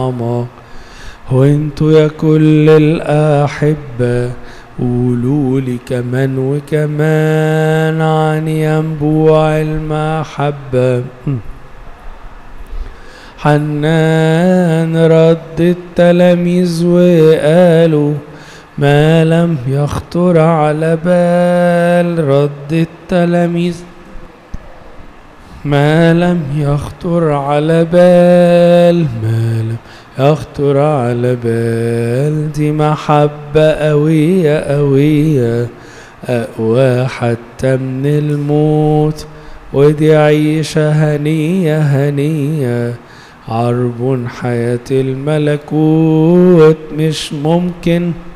أعماق. وانتوا يا كل الأحبة قولولي كمان وكمان عن ينبوع المحبة. حنان رد التلاميذ وقالوا ما لم يخطر على بال. رد التلاميذ ما لم يخطر على بال، ما لم يخطر على بال. دي محبة قوية قوية أقوى حتى من الموت، ودي عيشة هنية هنية عرب حياة الملكوت. مش ممكن